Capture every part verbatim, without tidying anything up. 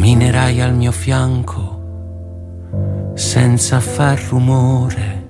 camminerai al mio fianco senza far rumore.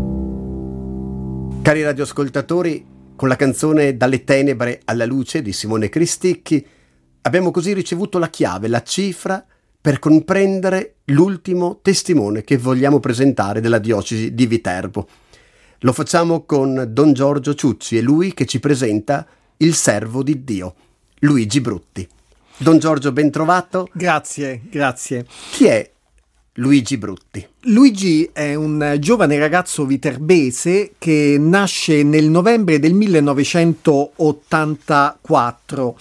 Cari radioascoltatori, con la canzone Dalle tenebre alla luce di Simone Cristicchi abbiamo così ricevuto la chiave, la cifra per comprendere l'ultimo testimone che vogliamo presentare della diocesi di Viterbo. Lo facciamo con Don Giorgio Ciucci, è lui che ci presenta il servo di Dio, Luigi Brutti. Don Giorgio, ben trovato. Grazie, grazie. Chi è Luigi Brutti? Luigi è un giovane ragazzo viterbese che nasce nel novembre del millenovecentottantaquattro.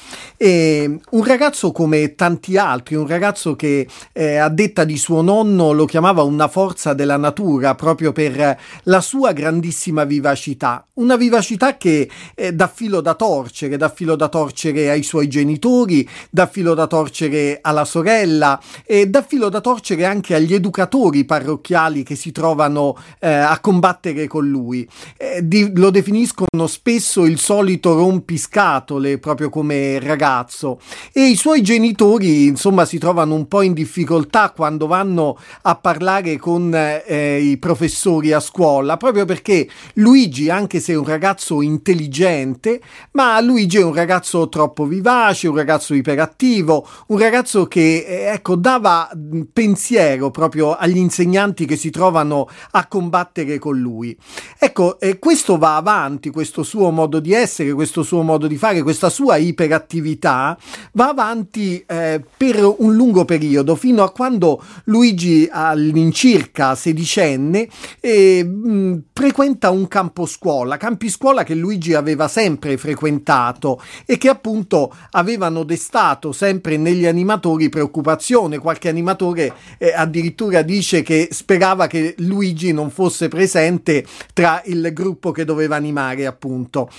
È un ragazzo come tanti altri, un ragazzo che eh, a detta di suo nonno lo chiamava una forza della natura proprio per la sua grandissima vivacità. Una vivacità che eh, dà filo da torcere, dà filo da torcere ai suoi genitori, dà filo da torcere alla sorella e dà filo da torcere anche agli educatori parrocchiali che si trovano eh, a combattere con lui. Eh, di, lo definiscono spesso il solito rompiscatole proprio come ragazzo, e i suoi genitori insomma si trovano un po' in difficoltà quando vanno a parlare con eh, i professori a scuola, proprio perché Luigi, anche se è un ragazzo intelligente, ma Luigi è un ragazzo troppo vivace, un ragazzo iperattivo, un ragazzo che eh, ecco dava pensiero proprio agli insegnanti che si trovano a combattere con lui. Ecco, eh, questo va avanti, questo suo modo di essere, questo suo modo di fare, questa sua iperattività va avanti eh, per un lungo periodo, fino a quando Luigi all'incirca sedicenne eh, mh, frequenta un campo scuola, campi scuola che Luigi aveva sempre frequentato e che appunto avevano destato sempre negli animatori preoccupazione. Qualche animatore eh, addirittura dice che sperava che Luigi non fosse presente tra il gruppo che doveva animare, appunto.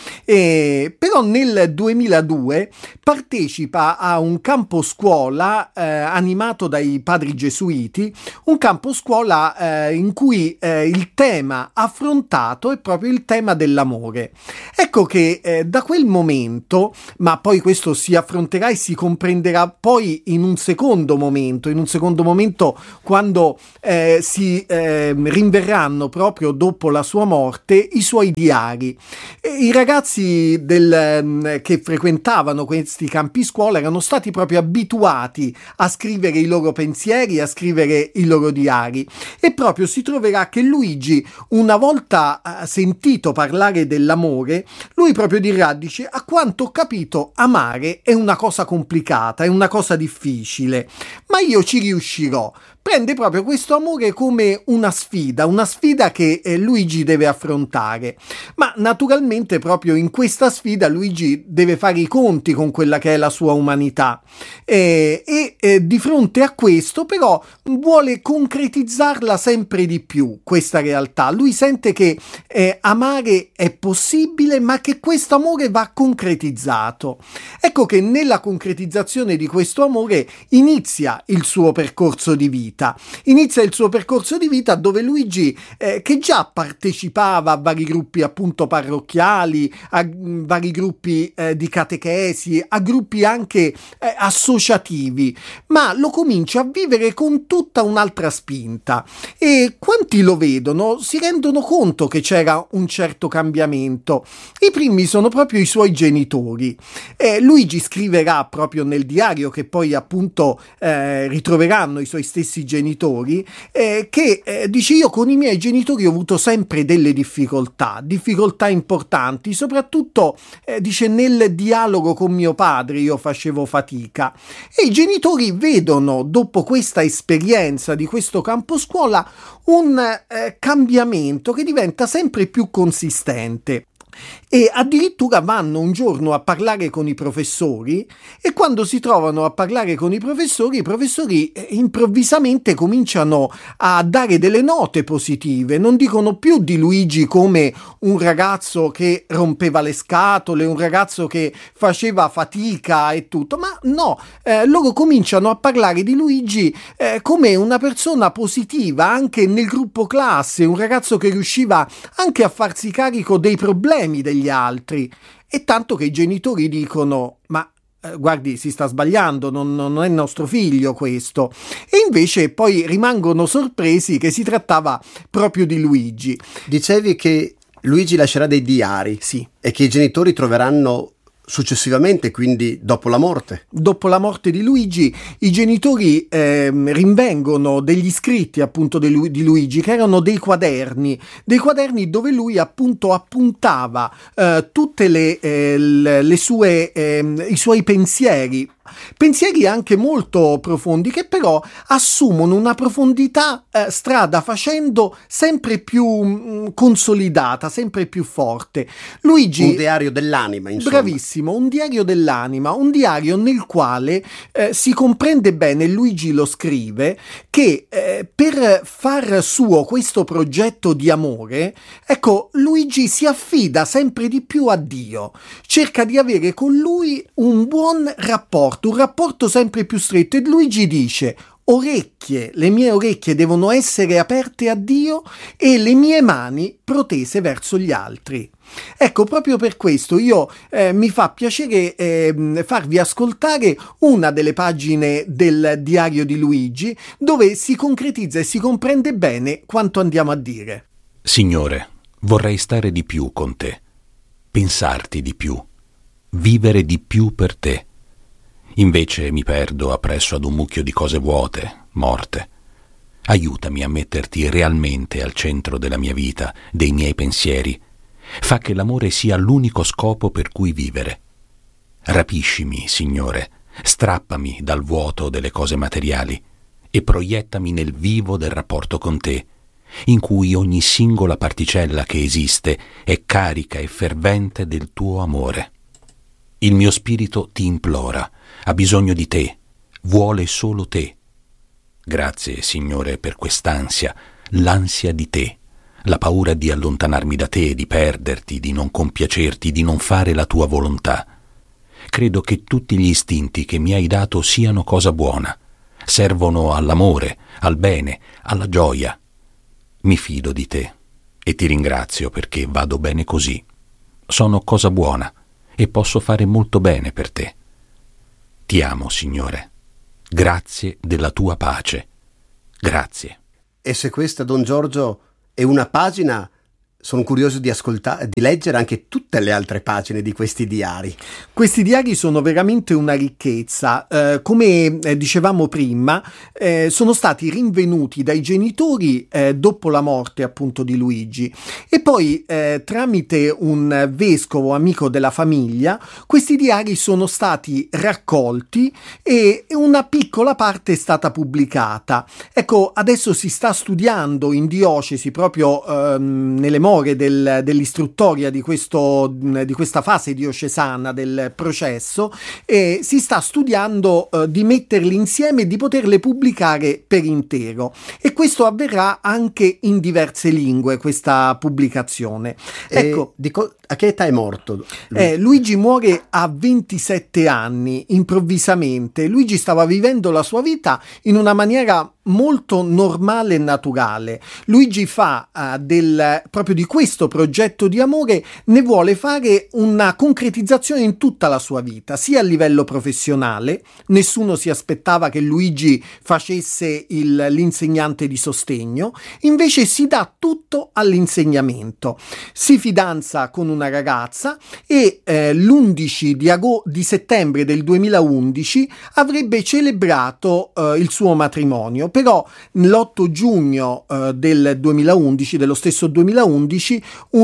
E, però nel duemiladue partecipa a un campo scuola eh, animato dai padri gesuiti, un campo scuola eh, in cui eh, il tema affrontato è proprio il tema dell'amore. Ecco che eh, da quel momento, ma poi questo si affronterà e si comprenderà poi in un secondo momento, in un secondo momento quando eh, si eh, rinverranno proprio dopo la sua morte i suoi diari. E i ragazzi del, che frequentavano questi campi scuola erano stati proprio abituati a scrivere i loro pensieri, a scrivere i loro diari, e proprio si troverà che Luigi, una volta eh, sentito parlare dell'amore, lui proprio dirà, dice: a quanto ho capito amare è una cosa complicata, è una cosa difficile, ma io ci riuscirò. Prende proprio questo amore come una sfida, una sfida che eh, Luigi deve affrontare, ma naturalmente proprio in questa sfida Luigi deve fare i conti con quella che è la sua umanità eh, e eh, di fronte a questo però vuole concretizzarla sempre di più, questa realtà. Lui sente che eh, amare è possibile, ma che questo amore va concretizzato. Ecco che nella concretizzazione di questo amore inizia il suo percorso di vita. Inizia il suo percorso di vita dove Luigi, eh, che già partecipava a vari gruppi appunto parrocchiali, a mh, vari gruppi eh, di catechesi, a gruppi anche eh, associativi, ma lo comincia a vivere con tutta un'altra spinta, e quanti lo vedono si rendono conto che c'era un certo cambiamento. I primi sono proprio i suoi genitori. Eh, Luigi scriverà proprio nel diario, che poi appunto eh, ritroveranno i suoi stessi genitori, eh, che eh, dice: io con i miei genitori ho avuto sempre delle difficoltà, difficoltà importanti, soprattutto eh, dice nel dialogo con mio padre io facevo fatica, e i genitori vedono dopo questa esperienza di questo campo scuola un eh, cambiamento che diventa sempre più consistente. E addirittura vanno un giorno a parlare con i professori, e quando si trovano a parlare con i professori, i professori eh, improvvisamente cominciano a dare delle note positive. Non dicono più di Luigi come un ragazzo che rompeva le scatole, un ragazzo che faceva fatica e tutto, ma no, eh, loro cominciano a parlare di Luigi eh, come una persona positiva anche nel gruppo classe, un ragazzo che riusciva anche a farsi carico dei problemi degli altri. E tanto che i genitori dicono: ma eh, guardi, si sta sbagliando, non, non è nostro figlio questo. E invece poi rimangono sorpresi che si trattava proprio di Luigi. Dicevi che Luigi lascerà dei diari, sì, e che i genitori troveranno successivamente, quindi dopo la morte. Dopo la morte di Luigi, i genitori eh, rinvengono degli scritti appunto di, Lu- di Luigi, che erano dei quaderni, dei quaderni dove lui appunto appuntava eh, tutte le, eh, le, le sue, eh, i suoi pensieri. Pensieri anche molto profondi, che però assumono una profondità eh, strada facendo sempre più mh, consolidata, sempre più forte. Luigi, un diario dell'anima, insomma. Bravissimo, un diario dell'anima, un diario nel quale eh, si comprende bene, Luigi lo scrive, che eh, per far suo questo progetto di amore, ecco, Luigi si affida sempre di più a Dio, cerca di avere con lui un buon rapporto, un rapporto sempre più stretto, e Luigi dice: orecchie, le mie orecchie devono essere aperte a Dio e le mie mani protese verso gli altri. Ecco, proprio per questo io eh, mi fa piacere eh, farvi ascoltare una delle pagine del diario di Luigi, dove si concretizza e si comprende bene quanto andiamo a dire. Signore, vorrei stare di più con te, pensarti di più, vivere di più per te. Invece mi perdo appresso ad un mucchio di cose vuote, morte. Aiutami a metterti realmente al centro della mia vita, dei miei pensieri. Fa che l'amore sia l'unico scopo per cui vivere. Rapiscimi, Signore, strappami dal vuoto delle cose materiali e proiettami nel vivo del rapporto con te, in cui ogni singola particella che esiste è carica e fervente del tuo amore. Il mio spirito ti implora, ha bisogno di te, vuole solo te. Grazie, Signore, per quest'ansia, l'ansia di te, la paura di allontanarmi da te, di perderti, di non compiacerti, di non fare la tua volontà. Credo che tutti gli istinti che mi hai dato siano cosa buona, servono all'amore, al bene, alla gioia. Mi fido di te e ti ringrazio perché vado bene così. Sono cosa buona e posso fare molto bene per te. Ti amo, Signore. Grazie della tua pace. Grazie. E se questa, Don Giorgio, è una pagina, sono curioso di ascoltare, di leggere anche tutte le altre pagine di questi diari. Questi diari sono veramente una ricchezza. Eh, come eh, dicevamo prima, eh, sono stati rinvenuti dai genitori eh, dopo la morte appunto di Luigi, e poi eh, tramite un vescovo amico della famiglia questi diari sono stati raccolti e una piccola parte è stata pubblicata. Ecco, adesso si sta studiando in diocesi, proprio ehm, nelle Del, dell'istruttoria di, questo, di questa fase diocesana del processo, e si sta studiando eh, di metterli insieme e di poterle pubblicare per intero, e questo avverrà anche in diverse lingue, questa pubblicazione. Ecco, e co- a che età è morto? Lui? Eh, Luigi muore a ventisette anni, improvvisamente. Luigi stava vivendo la sua vita in una maniera molto normale e naturale. Luigi fa uh, del, proprio di questo progetto di amore, ne vuole fare una concretizzazione in tutta la sua vita, sia a livello professionale. Nessuno si aspettava che Luigi facesse il, l'insegnante di sostegno, invece si dà tutto all'insegnamento. Si fidanza con una ragazza e eh, l'undici di, ago- di settembre del duemilaundici avrebbe celebrato eh, il suo matrimonio. Però l'otto giugno eh, del duemilaundici, dello stesso duemilaundici,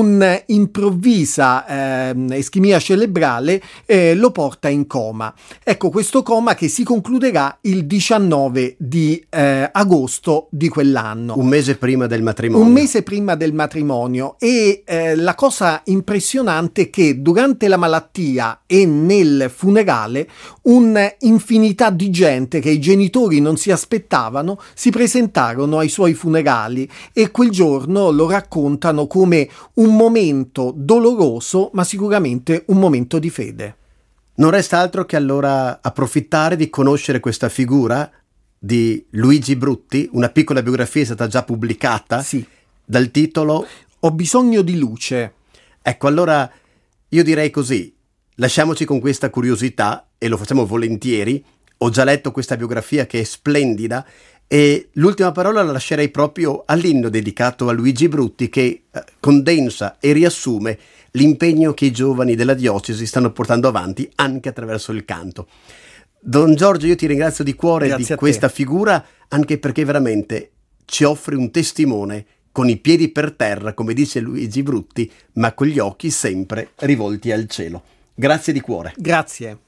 un'improvvisa eh, ischemia cerebrale eh, lo porta in coma. Ecco, questo coma che si concluderà il diciannove di eh, agosto di quell'anno. Un mese prima del matrimonio. Un mese prima del matrimonio. E eh, la cosa impressionante è che durante la malattia e nel funerale un'infinità di gente che i genitori non si aspettavano si presentarono ai suoi funerali, e quel giorno lo raccontano come un momento doloroso, ma sicuramente un momento di fede. Non resta altro che allora approfittare di conoscere questa figura di Luigi Brutti. Una piccola biografia è stata già pubblicata, sì, dal titolo Ho bisogno di luce. Ecco, allora io direi così: lasciamoci con questa curiosità e lo facciamo volentieri. Ho già letto questa biografia che è splendida e l'ultima parola la lascerei proprio all'inno dedicato a Luigi Brutti, che eh, condensa e riassume l'impegno che i giovani della diocesi stanno portando avanti anche attraverso il canto. Don Giorgio, io ti ringrazio di cuore Grazie di questa figura, anche perché veramente ci offri un testimone con i piedi per terra, come dice Luigi Brutti, ma con gli occhi sempre rivolti al cielo. Grazie di cuore. Grazie.